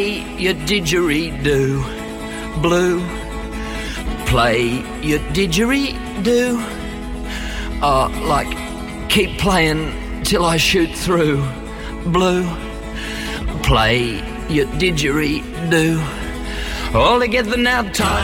your didgeridoo, blue. Play your didgeridoo. Like, keep playing till I shoot through, blue. Play your didgeridoo. All together now, time.